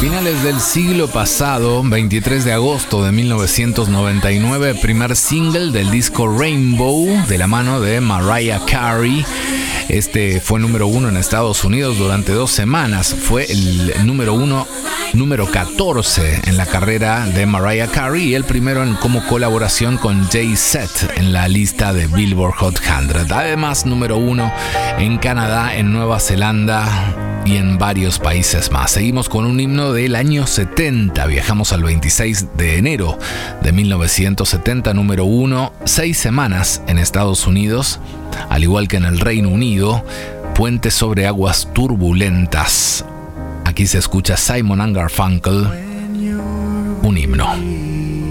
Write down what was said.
finales del siglo pasado, 23 de agosto de 1999, primer single del disco Rainbow de la mano de Mariah Carey. Este fue número 1 en Estados Unidos durante 2 semanas. Fue el número 14 en la carrera de Mariah Carey y el primero como colaboración con Jay-Z en la lista de Billboard Hot 100. Además, número 1 en Canadá, en Nueva Zelanda y en varios países más. Seguimos con un himno del año 70. Viajamos al 26 de enero de 1970, número 1, 6 semanas en Estados Unidos, al igual que en el Reino Unido. Puente sobre aguas turbulentas. Aquí se escucha Simon & Garfunkel, un himno.